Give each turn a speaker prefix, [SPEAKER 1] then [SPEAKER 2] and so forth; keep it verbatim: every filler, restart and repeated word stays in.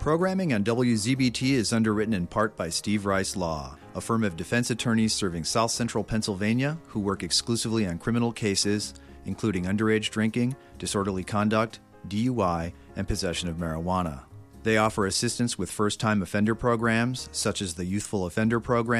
[SPEAKER 1] Programming on W Z B T is underwritten in part by Steve Rice Law, a firm of defense attorneys serving South Central Pennsylvania who work exclusively on criminal cases, including underage drinking, disorderly conduct, D U I, and possession of marijuana. They offer assistance with first-time offender programs, such as the Youthful Offender Program,